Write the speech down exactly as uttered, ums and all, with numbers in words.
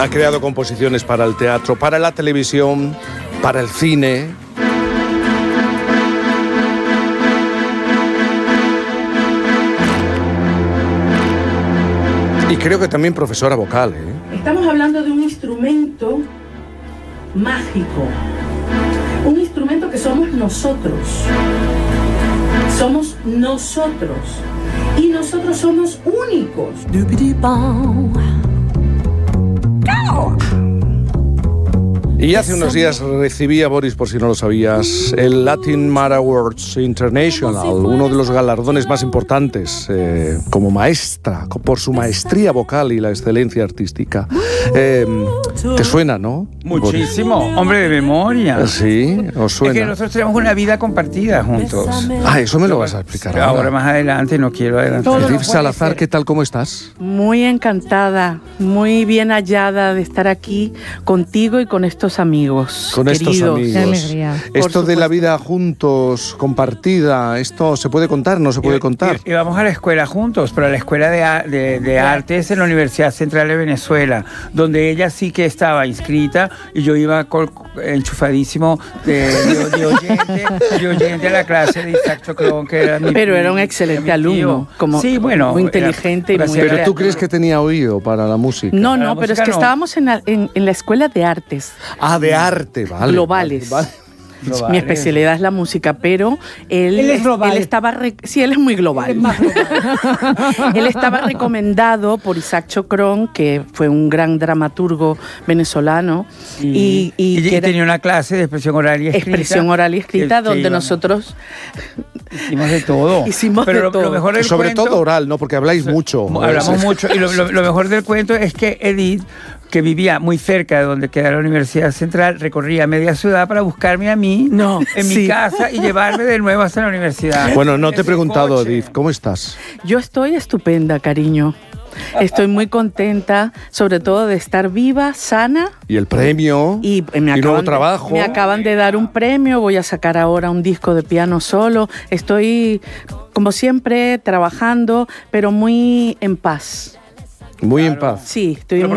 Ha creado composiciones para el teatro, para la televisión, para el cine. Y creo que también profesora vocal, ¿eh? Estamos hablando de un instrumento mágico, un instrumento que somos nosotros, somos nosotros, y nosotros somos únicos. Y hace unos días recibí a Boris, por si no lo sabías, el Latin Mar Awards International, uno de los galardones más importantes eh, como maestra, por su maestría vocal y la excelencia artística. Eh, ¿Te suena, no? Muchísimo, Boris? hombre de memoria. Sí, os suena. Es que nosotros tenemos una vida compartida juntos. Ah, eso me lo vas a explicar ahora. Ahora más adelante, no quiero adelantar. Edith Salazar, ¿qué tal? ¿Cómo estás? Muy encantada, muy bien hallada de estar aquí contigo y con estos amigos. Con estos queridos. amigos. Qué alegría. Esto de la supuesto. vida juntos, compartida, ¿esto se puede contar? ¿No se puede contar? Y, y vamos a la escuela juntos, pero a la escuela de, a- de, de artes en la Universidad Central de Venezuela, donde ella sí que estaba inscrita y yo iba col- enchufadísimo de, de, de oyente, de oyente a la clase de Isaac Chocrón, que era mi Pero era un mi- excelente era mi tío. alumno, como sí, bueno, muy era- inteligente y porque muy hacía- Pero tú crees que tenía oído para la música. No, La no, pero es música que no. estábamos en la, en, en la escuela de artes Ah, de arte, vale. globales. Vale, No Mi vale. especialidad es la música, pero él, Él es global. él estaba, re- sí, él es muy global. Él es más Él estaba recomendado por Isaac Chocrón, que fue un gran dramaturgo venezolano, y, y, y, que y era tenía una clase de expresión oral y escrita. expresión oral y escrita, que- que donde íbamos- nosotros hicimos de todo. Hicimos Pero de lo, todo. lo mejor del Sobre cuento, todo oral, ¿no? Porque habláis mucho. Hablamos Sí. mucho. Y lo, lo- lo mejor del cuento es que Edith, que vivía muy cerca de donde queda la Universidad Central, recorría media ciudad para buscarme a mí No, en sí. mi casa y llevarme de nuevo hasta la universidad. Bueno, no te he Ese preguntado, coche. Edith, ¿cómo estás? Yo estoy estupenda, cariño. Estoy muy contenta, sobre todo de estar viva, sana. Y el premio. Y, eh, me, Y nuevo acaban de, trabajo. me acaban de dar un premio, voy a sacar ahora un disco de piano solo. Estoy, como siempre, trabajando, pero muy en paz. Muy en paz. Sí, estoy Pero muy